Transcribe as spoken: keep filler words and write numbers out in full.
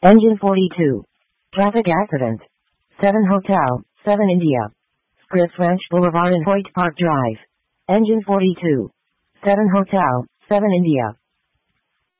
Engine forty-two. Traffic accident. seven Hotel, seven India. Scripps Ranch Boulevard and Hoyt Park Drive. Engine forty-two. seven Hotel, seven India.